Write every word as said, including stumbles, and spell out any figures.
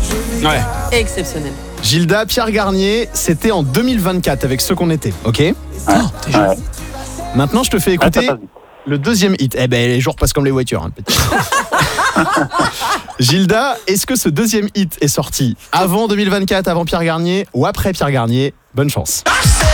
Ouais. Exceptionnel. Gilda, Pierre Garnier, c'était en deux mille vingt-quatre avec ceux qu'on était, ok ? Ouais. Oh, t'es jeune. Ouais. Maintenant, je te fais Ah, ça écouter passe vite. le deuxième hit. Eh ben, les jours passent comme les voitures. Hein, petit. Gilda, est-ce que ce deuxième hit est sorti avant deux mille vingt-quatre, avant Pierre Garnier, ou après Pierre Garnier ? Bonne chance.